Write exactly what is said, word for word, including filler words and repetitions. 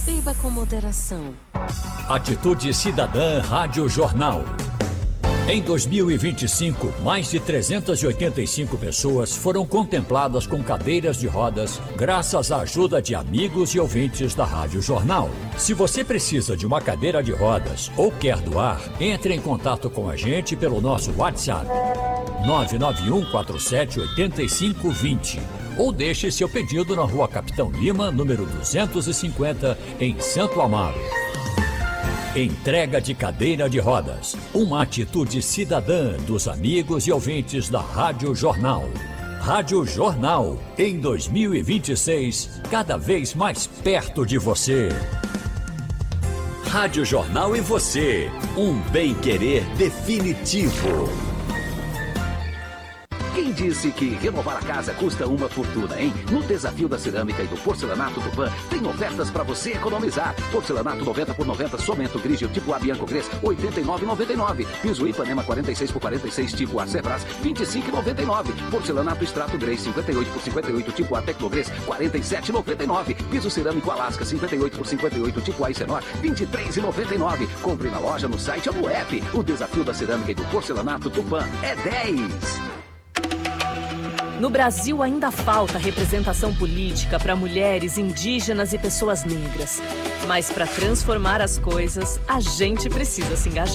Beba com moderação. Atitude Cidadã Rádio Jornal. Em dois mil e vinte e cinco, mais de trezentas e oitenta e cinco pessoas foram contempladas com cadeiras de rodas graças à ajuda de amigos e ouvintes da Rádio Jornal. Se você precisa de uma cadeira de rodas ou quer doar, entre em contato com a gente pelo nosso WhatsApp nove nove um quatro sete oito cinco dois zero ou deixe seu pedido na Rua Capitão Lima, número duzentos e cinquenta, em Santo Amaro. Entrega de cadeira de rodas. Uma atitude cidadã dos amigos e ouvintes da Rádio Jornal. Rádio Jornal, em dois mil e vinte e seis, cada vez mais perto de você. Rádio Jornal e você. Um bem-querer definitivo. Quem disse que renovar a casa custa uma fortuna, hein? No Desafio da Cerâmica e do Porcelanato Tupã, tem ofertas para você economizar. Porcelanato noventa por noventa, Somento Grigio tipo A Bianco Gres, oitenta e nove reais e noventa e nove centavos. Piso Ipanema quarenta e seis por quarenta e seis tipo A Sebras, vinte e cinco reais e noventa e nove centavos. Porcelanato Extrato Grey cinquenta e oito por cinquenta e oito tipo A Tecnogres, quarenta e sete reais e noventa e nove centavos. Piso Cerâmico Alasca cinquenta e oito por cinquenta e oito tipo A Icenor, vinte e três reais e noventa e nove centavos. Compre na loja, no site ou no app. O Desafio da Cerâmica e do Porcelanato Tupã é dez. No Brasil ainda falta representação política para mulheres, indígenas e pessoas negras. Mas para transformar as coisas, a gente precisa se engajar.